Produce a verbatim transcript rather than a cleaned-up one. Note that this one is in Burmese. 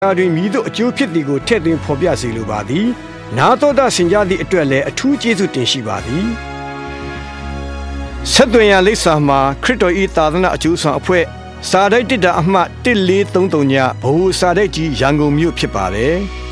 တွင်မိတို့အကျိုးဖြစ်သည်ကိုထည့်သွင်းဖော်ပြစေလိုပါသည်နာတော်တာဆင်ကြသည့်အတွက်လည်းအထူးကျေးဇူးတင်ရှိပါသည်ဆက်သွင်ရလိပ်စာမှာခရစ်တော်၏သာသနာအကျိုးဆောင်အဖွဲ့စာတိုက်တစ်တာအမှတ်တစ်လေးသုံးသုံးညဘိုလ်စာတိုက်ကြီးရန်ကုန်မြို့ဖြစ်ပါတယ်